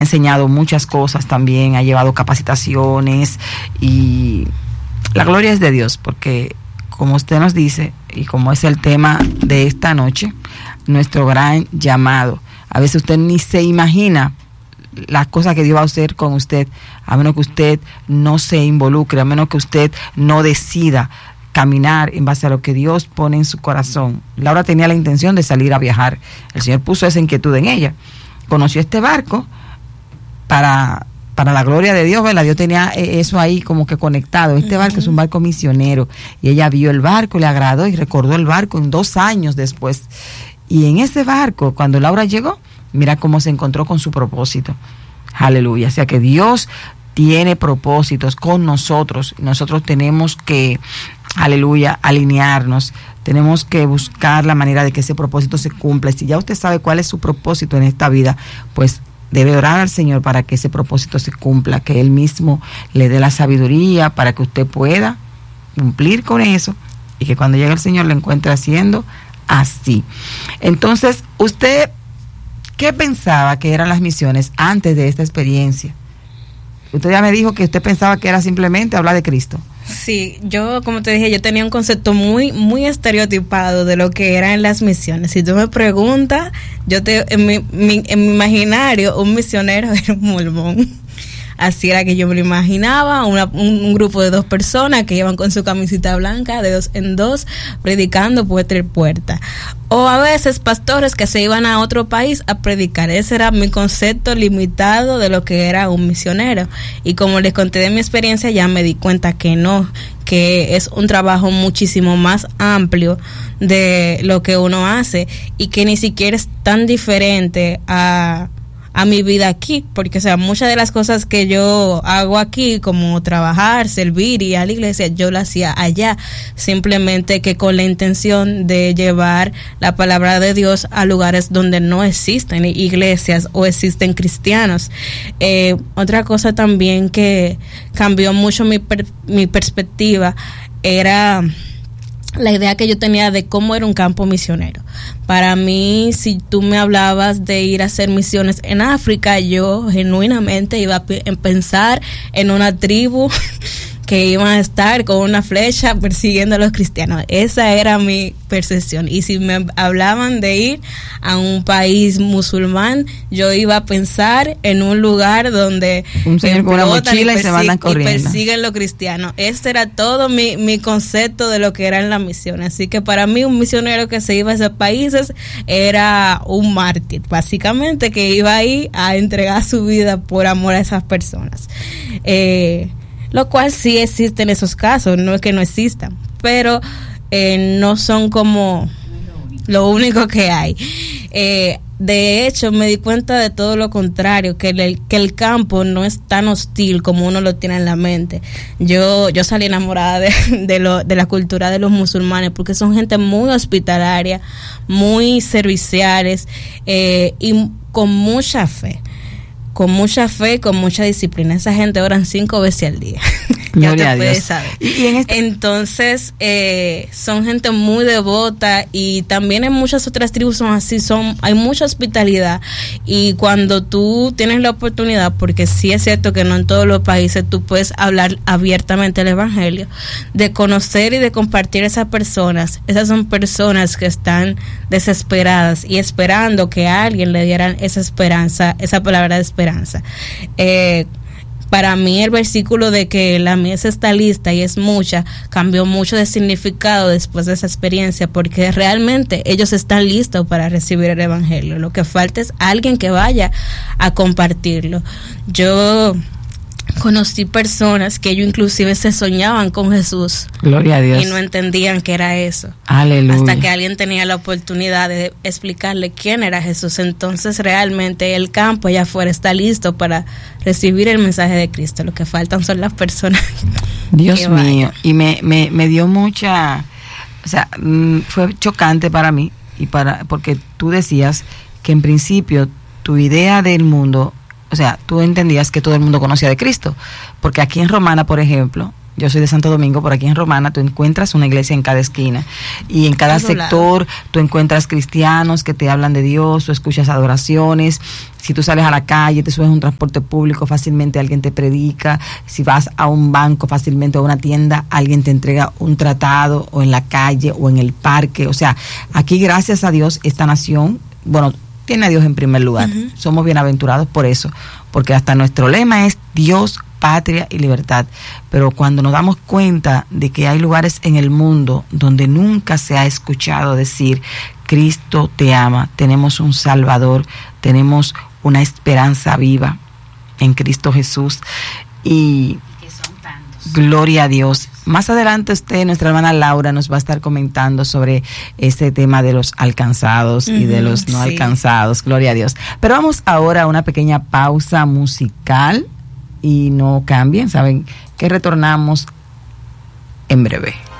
enseñado muchas cosas también, ha llevado capacitaciones y la gloria es de Dios, porque como usted nos dice y como es el tema de esta noche, nuestro gran llamado. A veces usted ni se imagina las cosas que Dios va a hacer con usted, a menos que usted no se involucre, a menos que usted no decida caminar en base a lo que Dios pone en su corazón. Laura tenía la intención de salir a viajar. El Señor puso esa inquietud en ella. Conoció este barco para la gloria de Dios, ¿verdad? Dios tenía eso ahí como que conectado. Este barco es un barco misionero. Y ella vio el barco, le agradó y recordó el barco en 2 años después. Y en ese barco, cuando Laura llegó, mira cómo se encontró con su propósito. Aleluya. O sea que Dios tiene propósitos con nosotros. Nosotros tenemos que, aleluya, alinearnos. Tenemos que buscar la manera de que ese propósito se cumpla. Si ya usted sabe cuál es su propósito en esta vida, pues debe orar al Señor para que ese propósito se cumpla, que Él mismo le dé la sabiduría para que usted pueda cumplir con eso y que cuando llegue el Señor lo encuentre haciendo así. Entonces, ¿usted qué pensaba que eran las misiones antes de esta experiencia? Usted ya me dijo que usted pensaba que era simplemente hablar de Cristo. Sí, yo, como te dije, yo tenía un concepto muy estereotipado de lo que eran las misiones. Si tú me preguntas, en mi imaginario, un misionero era un mormón. Así era que yo me lo imaginaba, un grupo de 2 personas que iban con su camisita blanca de 2 en 2, predicando puerta en puerta. O a veces pastores que se iban a otro país a predicar. Ese era mi concepto limitado de lo que era un misionero. Y como les conté de mi experiencia, ya me di cuenta que no, que es un trabajo muchísimo más amplio de lo que uno hace y que ni siquiera es tan diferente a mi vida aquí, porque o sea, muchas de las cosas que yo hago aquí, como trabajar, servir y a la iglesia, yo las hacía allá, simplemente que con la intención de llevar la palabra de Dios a lugares donde no existen iglesias o existen cristianos. Otra cosa también que cambió mucho mi perspectiva era la idea que yo tenía de cómo era un campo misionero. Para mí, si tú me hablabas de ir a hacer misiones en África, yo genuinamente iba a pensar en una tribu que iban a estar con una flecha persiguiendo a los cristianos. Esa era mi percepción. Y si me hablaban de ir a un país musulmán, yo iba a pensar en un lugar donde un señor con una mochila y se mandan corriendo y persiguen los cristianos. Este era todo mi concepto de lo que eran las misiones. Así que para mí un misionero que se iba a esos países era un mártir, básicamente, que iba ahí a entregar su vida por amor a esas personas. Lo cual sí existen esos casos, no es que no existan, pero no son como lo único que hay. De hecho, me di cuenta de todo lo contrario, que el campo no es tan hostil como uno lo tiene en la mente. Yo salí enamorada de la cultura de los musulmanes, porque son gente muy hospitalaria, muy serviciales y con mucha fe. Con mucha disciplina. Esa gente oran 5 veces al día. Ya te puedes saber. Entonces, son gente muy devota, y también en muchas otras tribus son así, hay mucha hospitalidad, y cuando tú tienes la oportunidad, porque sí es cierto que no en todos los países tú puedes hablar abiertamente el evangelio, de conocer y de compartir a esas personas. Esas son personas que están desesperadas y esperando que alguien le diera esa esperanza, esa palabra de esperanza. Para mí el versículo de que la mies está lista y es mucha, cambió mucho de significado después de esa experiencia, porque realmente ellos están listos para recibir el evangelio. Lo que falta es alguien que vaya a compartirlo. Yo conocí personas que ellos inclusive se soñaban con Jesús. Gloria a Dios. Y no entendían qué era eso. Aleluya. Hasta que alguien tenía la oportunidad de explicarle quién era Jesús. Entonces realmente el campo allá afuera está listo para recibir el mensaje de Cristo. Lo que faltan son las personas. Dios mío. Y me dio mucha, o sea, fue chocante para mí, porque tú decías que en principio tu idea del mundo, o sea, tú entendías que todo el mundo conocía de Cristo, porque aquí en Romana, por ejemplo, yo soy de Santo Domingo, por aquí en Romana, tú encuentras una iglesia en cada esquina y en cada sector tú encuentras cristianos que te hablan de Dios, tú escuchas adoraciones. Si tú sales a la calle, te subes a un transporte público, fácilmente alguien te predica. Si vas a un banco, fácilmente a una tienda, alguien te entrega un tratado, o en la calle o en el parque. O sea, aquí, gracias a Dios, esta nación, bueno, tiene a Dios en primer lugar. Somos bienaventurados por eso, porque hasta nuestro lema es Dios, patria y libertad. Pero cuando nos damos cuenta de que hay lugares en el mundo donde nunca se ha escuchado decir Cristo te ama, tenemos un Salvador, tenemos una esperanza viva en Cristo Jesús, y gloria a Dios. Más adelante nuestra hermana Laura, nos va a estar comentando sobre este tema de los alcanzados y de los no alcanzados. Gloria a Dios. Pero vamos ahora a una pequeña pausa musical y no cambien, saben que retornamos en breve.